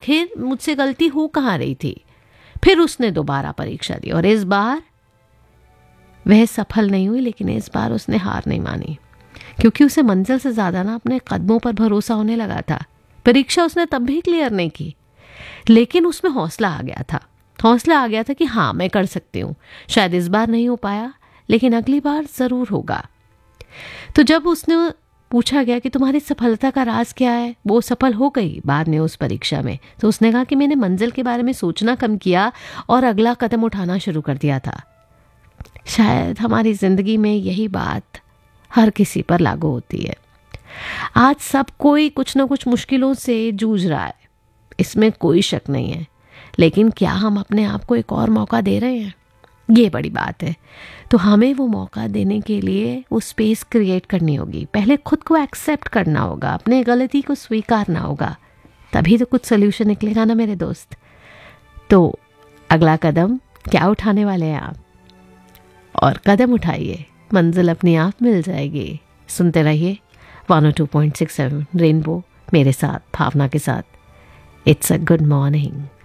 आखिर मुझसे गलती हो कहाँ रही थी। फिर उसने दोबारा परीक्षा दी और इस बार वह सफल नहीं हुई, लेकिन इस बार उसने हार नहीं मानी, क्योंकि उसे मंजिल से ज्यादा ना अपने कदमों पर भरोसा होने लगा था। परीक्षा उसने तब भी क्लियर नहीं की, लेकिन उसमें हौसला आ गया था। हौसला आ गया था कि हाँ, मैं कर सकती हूँ। शायद इस बार नहीं हो पाया, लेकिन अगली बार जरूर होगा। तो जब उसने पूछा गया कि तुम्हारी सफलता का राज क्या है, वो सफल हो गई बाद में उस परीक्षा में, तो उसने कहा कि मैंने मंजिल के बारे में सोचना कम किया और अगला कदम उठाना शुरू कर दिया था। शायद हमारी जिंदगी में यही बात हर किसी पर लागू होती है। आज सब कोई कुछ ना कुछ मुश्किलों से जूझ रहा है, इसमें कोई शक नहीं है, लेकिन क्या हम अपने आप को एक और मौका दे रहे हैं, ये बड़ी बात है। तो हमें वो मौका देने के लिए वो स्पेस क्रिएट करनी होगी। पहले खुद को एक्सेप्ट करना होगा, अपने गलती को स्वीकारना होगा, तभी तो कुछ सोल्यूशन निकलेगा ना मेरे दोस्त। तो अगला कदम क्या उठाने वाले हैं आप? और कदम उठाइए, मंजिल अपने आप मिल जाएगी। सुनते रहिए 102.67 रेनबो, मेरे साथ भावना के साथ। It's a good morning.